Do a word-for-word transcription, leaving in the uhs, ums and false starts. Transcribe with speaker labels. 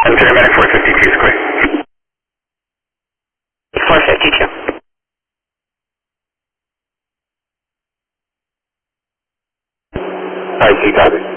Speaker 1: Paramedic four fifty-two is clear.
Speaker 2: four fifty-two.
Speaker 1: I see, got it.